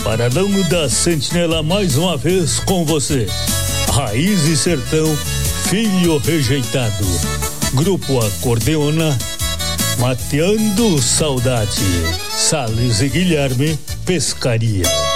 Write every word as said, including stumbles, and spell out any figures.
Paradão da Sentinela mais uma vez com você. Raiz e Sertão, Filho Rejeitado. Grupo Acordeona, Mateando Saudade. Salles e Guilherme, Pescaria.